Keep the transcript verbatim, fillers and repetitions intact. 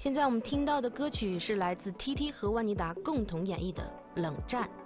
现在我们听到的歌曲是来自 T T 和万妮达共同演绎的《冷战》。